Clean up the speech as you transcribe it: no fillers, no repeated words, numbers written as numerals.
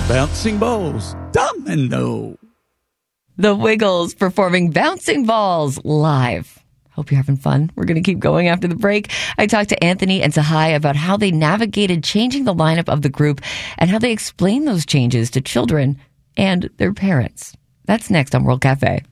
Bouncing balls. Domino. The Wiggles performing Bouncing Balls live. Hope you're having fun. We're going to keep going after the break. I talked to Anthony and Sahai about how they navigated changing the lineup of the group and how they explain those changes to children and their parents. That's next on World Cafe.